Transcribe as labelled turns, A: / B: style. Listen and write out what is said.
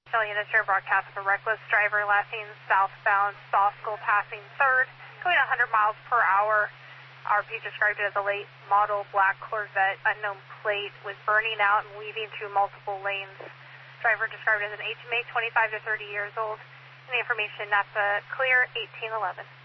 A: Shelley Industry broadcast of a reckless driver last seen southbound Saw School passing 3rd, going 100 miles per hour. RP described it as a late model black Corvette, unknown plate, was burning out and weaving through multiple lanes. Driver described as an HMA, 25 to 30 years old. And the information, NASA clear 1811.